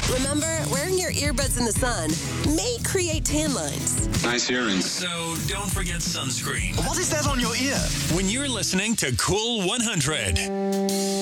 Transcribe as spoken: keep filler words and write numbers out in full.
Remember, wearing your earbuds in the sun may create tan lines. Nice earrings. So don't forget sunscreen What is that on your ear? when you're listening to Cool one hundred.